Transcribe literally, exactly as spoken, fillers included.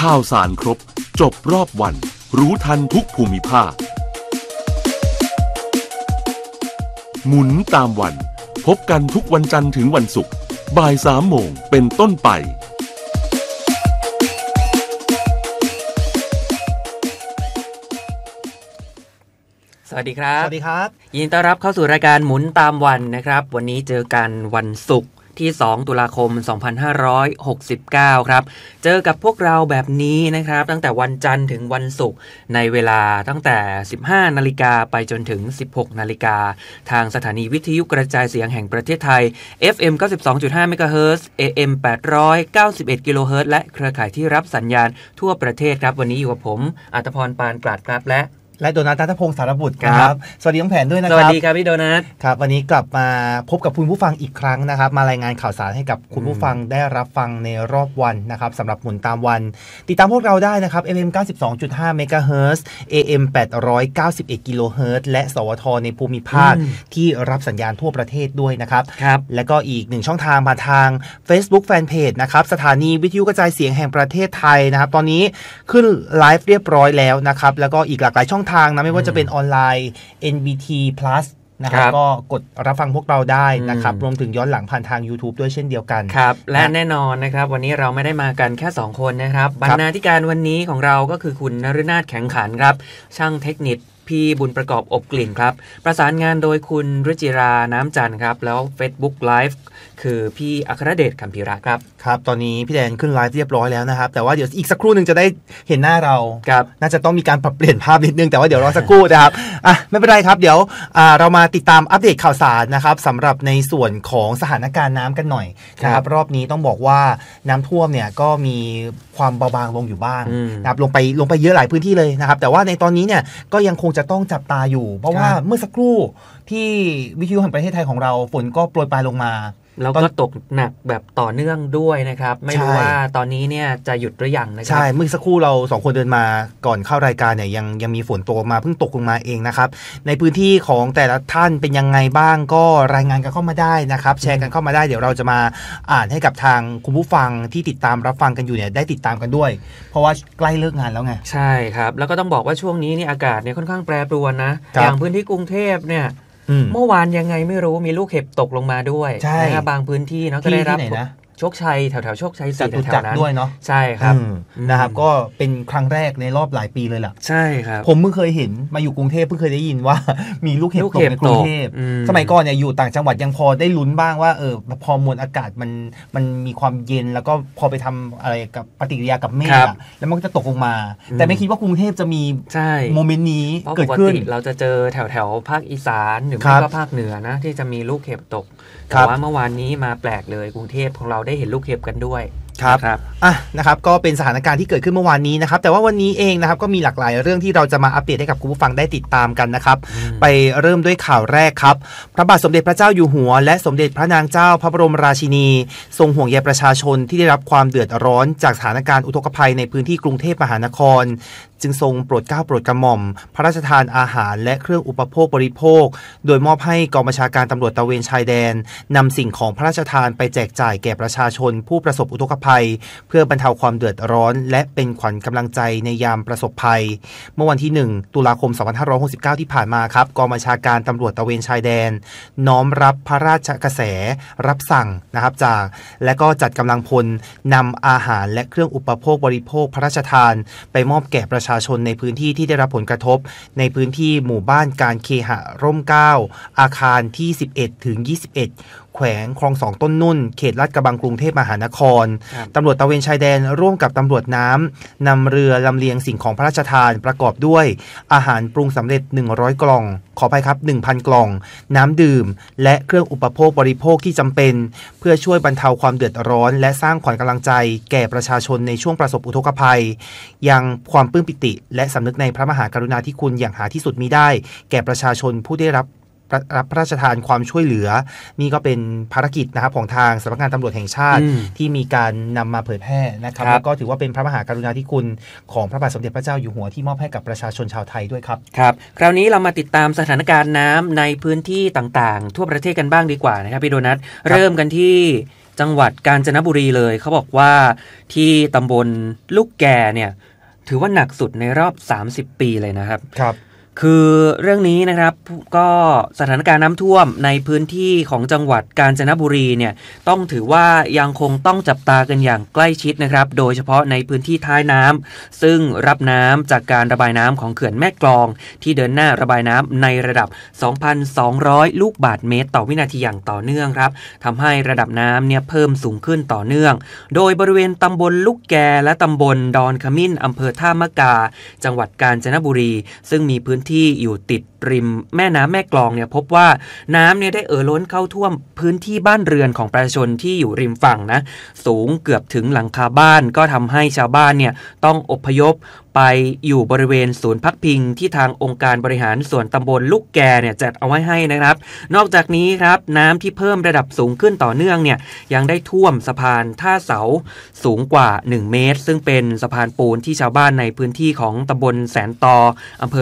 ข่าวสารครบจบรอบวันรู้ทันทุกภูมิภาคหมุนตามวันพบกันทุกวันจันทร์ถึงวันศุกร์บ่ายสามโมงเป็นต้นไปสวัสดีครับสวัสดีครับยินดีต้อนรับเข้าสู่รายการหมุนตามวันนะครับวันนี้เจอกันวันศุกร์ที่สองตุลาคมสองพันห้าร้อยหกสิบเก้าครับเจอกับพวกเราแบบนี้นะครับตั้งแต่วันจันทร์ถึงวันศุกร์ในเวลาตั้งแต่ สิบห้านาฬิกา ไปจนถึง สิบหกนาฬิกาทางสถานีวิทยุกระจายเสียงแห่งประเทศไทย เอฟ เอ็ม เก้าสิบสองจุดห้า เมกะเฮิรตซ์ เอ เอ็ม แปดร้อยเก้าสิบเอ็ด กิโลเฮิรตซ์และเครือข่ายที่รับสัญญาณทั่วประเทศครับวันนี้อยู่กับผมอัตภพร ปานกลาดครับและและโดนัท ณัฐพงศ์สารบุตรครับสวัสดีน้องแผนด้วยนะครับสวัสดีครับพี่โดนัทครับวันนี้กลับมาพบกับคุณผู้ฟังอีกครั้งนะครับมารายงานข่าวสารให้กับคุณผู้ฟังได้รับฟังในรอบวันนะครับสำหรับหมุนตามวันติดตามพวกเราได้นะครับ เอฟ เอ็ม เก้าสิบสองจุดห้า เมกะเฮิรตซ์ เอ เอ็ม แปดร้อยเก้าสิบเอ็ด กิโลเฮิรตซ์และสวทในภูมิภาคที่รับสัญญาณทั่วประเทศด้วยนะครับและก็อีกหนึ่งช่องทางมาทาง Facebook Fanpage นะครับสถานีวิทยุกระจายเสียงแห่งประเทศไทยนะครับตอนนี้ขึ้นไลฟ์เรียบร้อยแล้วนะครับแล้วก็อีกหลากหลายช่องทางนะไม่ว่าจะเป็นออนไลน์ เอ็น บี ที พลัส นะครับก็กดรับฟังพวกเราได้นะครับรวมถึงย้อนหลังผ่านทาง YouTube ด้วยเช่นเดียวกันครับและแน่นอนนะครับวันนี้เราไม่ได้มากันแค่สองคนนะครับบรรณาธิการวันนี้ของเราก็คือคุณนฤนาถแข็งขันครับช่างเทคนิคพี่บุญประกอบอบกลิ่นครับประสานงานโดยคุณรุจิราน้ำจันทร์ครับแล้ว Facebook Live คือพี่อัครเดชคัมภีระครับครับตอนนี้พี่แดนขึ้นไลฟ์เรียบร้อยแล้วนะครับแต่ว่าเดี๋ยวอีกสักครู่นึงจะได้เห็นหน้าเราครับน่าจะต้องมีการปรับเปลี่ยนภาพนิดนึงแต่ว่าเดี๋ยวรอสักครู่นะครับอ่ะไม่เป็นไรครับเดี๋ยวอ่าเรามาติดตามอัปเดตข่าวสารนะครับสำหรับในส่วนของสถานการณ์น้ำกันหน่อยนะครับรอบนี้ต้องบอกว่าน้ำท่วมเนี่ยก็มีความเบาบางลงอยู่บ้างนะครับลงไปลงไปเยอะหลายพื้นที่เลยนะครับแต่ว่าในตอนนี้เนี่ยก็ยังคงจะต้องจับตาอยู่เพราะว่าเมื่อสักครู่ที่วิทยุแห่งประเทศไทยของเราฝนก็โปรยปลายลงมาแล้วก็ตกหนักแบบต่อเนื่องด้วยนะครับไม่รู้ว่าตอนนี้เนี่ยจะหยุดหรือยังนะครับใช่เมื่อสักครู่เราสองคนเดินมาก่อนเข้ารายการเนี่ยยังยังมีฝนตกมาเพิ่งตกลงมาเองนะครับในพื้นที่ของแต่ละท่านเป็นยังไงบ้างก็รายงานกันเข้ามาได้นะครับแชร์กันเข้ามาได้เดี๋ยวเราจะมาอ่านให้กับทางคุณผู้ฟังที่ติดตามรับฟังกันอยู่เนี่ยได้ติดตามกันด้วยเพราะว่าใกล้เลิกงานแล้วไงใช่ครับแล้วก็ต้องบอกว่าช่วงนี้นี่อากาศเนี่ยค่อนข้างแปรปรวนนะอย่างพื้นที่กรุงเทพเนี่ยเมื่อวานยังไงไม่รู้มีลูกเห็บตกลงมาด้วยนะครับบางพื้นที่เนาะก็ได้รับโชคชัยแถวๆโชคชัยสี่แถวๆนั้นด้วยเนาะใช่ครับนะครับก็เป็นครั้งแรกในรอบหลายปีเลยล่ะใช่ครับผมเพิ่งเคยเห็นมาอยู่กรุงเทพเพิ่งเคยได้ยินว่ามีลูกเห็บตกในกรุงเทพสมัยก่อนเนี่ยอยู่ต่างจังหวัดยังพอได้ลุ้นบ้างว่าเออพอมวลอากาศมันมันมีความเย็นแล้วก็พอไปทำอะไรกับปฏิกิริยากับเมฆอ่ะแล้วมันก็จะตกลงมาแต่ไม่คิดว่ากรุงเทพจะมีโมเมนต์นี้เกิดขึ้นเราจะเจอแถวๆภาคอีสานหรือไม่ก็ภาคเหนือนะที่จะมีลูกเห็บตกแต่ว่าเมื่อวานนี้มาแปลกเลยกรุงเทพของเราได้เห็นลูกเห็บกันด้วยครับครับอ่ะนะครับก็เป็นสถานการณ์ที่เกิดขึ้นเมื่อวานนี้นะครับแต่ว่าวันนี้เองนะครับก็มีหลากหลายเรื่องที่เราจะมาอัปเดตให้กับคุณผู้ฟังได้ติดตามกันนะครับไปเริ่มด้วยข่าวแรกครับพระบาทสมเด็จพระเจ้าอยู่หัวและสมเด็จพระนางเจ้าพระบรมราชินีทรงห่วงใยประชาชนที่ได้รับความเดือดร้อนจากสถานการณ์อุทกภัยในพื้นที่กรุงเทพมหานครจึงทรงโปรดเกล้าโปรดกระหม่อมพระราชทานอาหารและเครื่องอุปโภคบริโภคโดยมอบให้กองบัญชาการตำรวจตระเวนชายแดนนำสิ่งของพระราชทานไปแจกจ่ายแก่ประชาชนผู้ประสบอุทกภัยเพื่อบรรเทาความเดือดร้อนและเป็นขวัญกำลังใจในยามประสบภัยเมื่อวันที่หนึ่งตุลาคมสองพันห้าร้อยหกสิบเก้าที่ผ่านมาครับกองบัญชาการตำรวจตระเวนชายแดนน้อมรับพระราชกระแสรับสั่งนะครับจากและก็จัดกำลังพลนำอาหารและเครื่องอุปโภคบริโภคพระราชทานไปมอบแก่ประชาชนในพื้นที่ที่ได้รับผลกระทบในพื้นที่หมู่บ้านการเคหะร่มเกล้าอาคารที่สิบเอ็ดถึงยี่สิบเอ็ดแขวงคลองสองต้นนุ่นเขตลาดกระบังกรุงเทพมหานครตำรวจตระเวนชายแดนร่วมกับตำรวจน้ำนำเรือลำเลียงสิ่งของพระราชทานประกอบด้วยอาหารปรุงสำเร็จหนึ่งร้อยกล่องขออภัยครับ หนึ่งพัน กล่องน้ำดื่มและเครื่องอุปโภคบริโภคที่จำเป็นเพื่อช่วยบรรเทาความเดือดร้อนและสร้างขวัญกำลังใจแก่ประชาชนในช่วงประสบอุทกภัยยังความปลื้มปิติและสำนึกในพระมหากรุณาธิคุณอย่างหาที่สุดมิได้แก่ประชาชนผู้ได้รับรับพระราชทานความช่วยเหลือนี่ก็เป็นภารกิจนะครับของทางสำนักงานตำรวจแห่งชาติที่มีการนำมาเผยแพร่นะครับแล้วก็ถือว่าเป็นพระมหากรุณาธิคุณของพระบาทสมเด็จพระเจ้าอยู่หัวที่มอบให้กับประชาชนชาวไทยด้วยครับครับคราวนี้เรามาติดตามสถานการณ์น้ำในพื้นที่ต่างๆทั่วประเทศกันบ้างดีกว่านะครับพี่โดนัทเริ่มกันที่จังหวัดกาญจนบุรีเลยเขาบอกว่าที่ตำบลลูกแกเนี่ยถือว่าหนักสุดในรอบสามสิบปีเลยนะครับครับคือเรื่องนี้นะครับก็สถานการณ์น้ำท่วมในพื้นที่ของจังหวัดกาญจนบุรีเนี่ยต้องถือว่ายังคงต้องจับตากันอย่างใกล้ชิดนะครับโดยเฉพาะในพื้นที่ท้ายน้ำซึ่งรับน้ำจากการระบายน้ำของเขื่อนแม่กลองที่เดินหน้าระบายน้ำในระดับ สองพันสองร้อย ลูกบาศก์เมตรต่อวินาทีอย่างต่อเนื่องครับทำให้ระดับน้ำเนี่ยเพิ่มสูงขึ้นต่อเนื่องโดยบริเวณตำบลลูกแกและตำบลดอนขมิ้นอำเภอท่ามะกาจังหวัดกาญจนบุรีซึ่งมีพื้นที่อยู่ติดริมแม่น้ำแม่กลองเนี่ยพบว่าน้ำเนี่ยได้เอ่อล้นเข้าท่วมพื้นที่บ้านเรือนของประชาชนที่อยู่ริมฝั่งนะสูงเกือบถึงหลังคาบ้านก็ทำให้ชาวบ้านเนี่ยต้องอพยพไปอยู่บริเวณศูนย์พักพิงที่ทางองค์การบริหารส่วนตำบลลูกแกเนี่ยจัดเอาไว้ให้นะครับนอกจากนี้ครับน้ำที่เพิ่มระดับสูงขึ้นต่อเนื่องเนี่ยยังได้ท่วมสะพานท่าเสาสูงกว่าหนึ่งเมตรซึ่งเป็นสะพานปูนที่ชาวบ้านในพื้นที่ของตำบลแสนตออำเภอ